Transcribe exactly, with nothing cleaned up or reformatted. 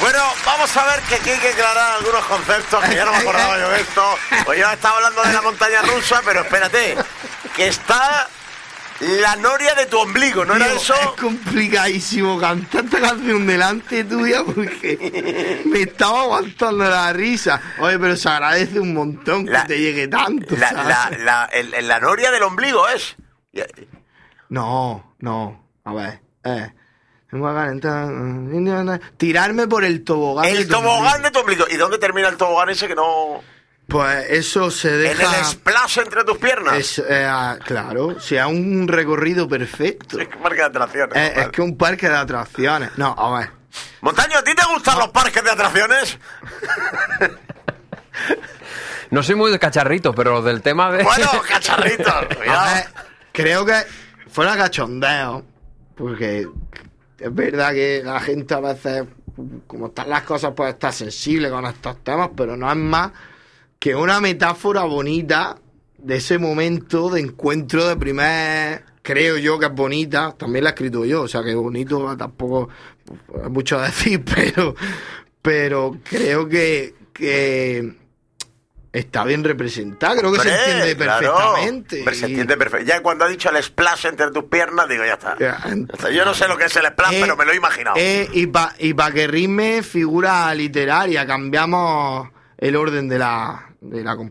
Bueno, vamos a ver que aquí hay que aclarar algunos conceptos, que ya no me acordaba yo de esto. Pues yo estaba hablando de la montaña rusa, pero espérate, que está la noria de tu ombligo, ¿no Tío, era eso? es complicadísimo cantar esta canción delante tuya porque me estaba aguantando la risa. Oye, pero se agradece un montón La- que te llegue tanto, La, ¿sabes? la, la, el- la noria del ombligo es. No, no, a ver, eh. Tengo que calentar, tirarme por el tobogán. El de tu tobogán ombligo. de tu ombligo. ¿Y dónde termina el tobogán ese que no...? Pues eso se En deja... el splash entre tus piernas. Es, eh, ah, claro, si es un recorrido perfecto. Es que parque de atracciones. Es, normal. es que un parque de atracciones. No, a ver. Montaño, ¿a ti te gustan los parques de atracciones? No soy muy de cacharrito, pero del tema de... Bueno, cacharritos. A Cuidado. ver, creo que fuera cachondeo. Porque es verdad que la gente a veces, como están las cosas, pues está sensible con estos temas, pero no es más que una metáfora bonita de ese momento de encuentro de primer... Creo yo que es bonita, también la he escrito yo, o sea que bonito tampoco es mucho decir, pero, pero creo que, que está bien representada, creo que se Hombre, entiende claro. perfectamente. Hombre, se Y- entiende perfecto. Ya cuando ha dicho el splash entre tus piernas, digo, ya está. Ya, Ya está. Yo no sé lo que es el splash, Eh, pero me lo he imaginado. eh, y para y pa que rime figura literaria, cambiamos el orden de la, de la